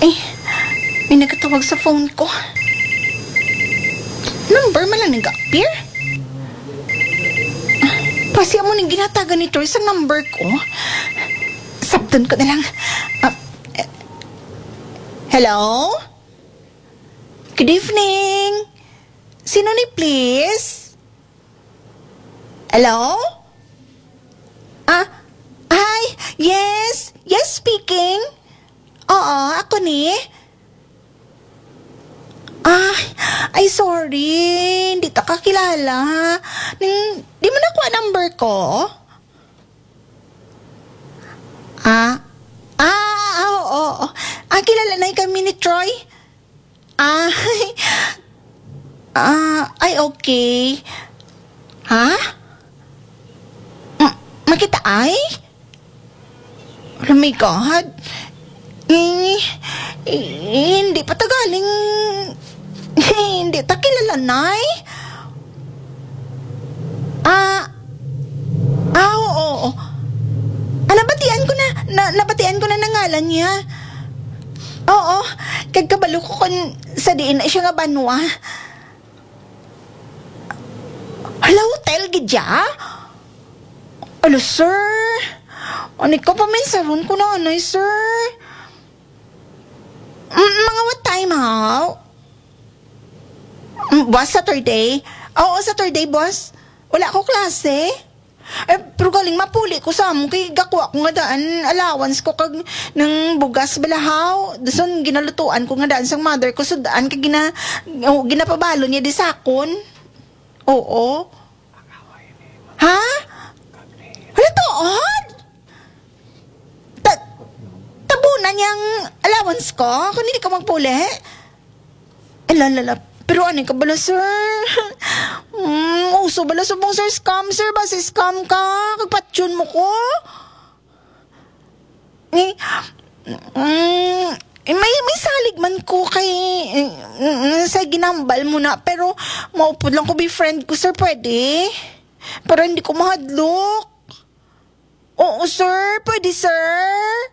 Ay, may nagkatawag sa phone ko. Number man lang nag-appear. Pasya mo nang ginatagan ni Troy sa number ko. Sabton ko na lang. Hello? Good evening. Sino ni please? Hello? Hi. Yes. Yes, speaking. Oo, ako ni. Ay, sorry. Hindi ta kakilala. Di mo nakuha number ko? Oo. Kilala na kami ni Troy? Ay, okay. Ha? Makita ay? Oh my God. Hindi pa tagaling. Hindi ta kilala, Nay. Oo. Nabatian ko na nangalan niya. Oo, kagkabalo ko kon sa diin na siya nga banwa. Hala, hotel gidya? Alo, sir. Anit ko pa mensaron ko na anay, sir. Mga what time, how? Boss, Saturday? Oo, Saturday, boss. Wala ko klase. Pero galing mapuli ko sa amo kay gakuha ko nga daan allowance ko kag ng bugas balahaw. Dason ginalutuan ko nga daan sang mother ko so daan kay ginapabalo niya di sakon. Oo. Ha? Wala tood? Tabunan niyang allowance ko kung hindi ka magpuli? Lala. Pero ano ka bala, sir? Uso bala sa mong sir scam, sir. Basta scam ka. Kagpatsyon mo ko. May salig man ko kay sa ginambal mo na. Pero maupod lang ko be friend ko, sir. Pwede? Pero hindi ko mahadlok. Oo, sir. Pwede, sir.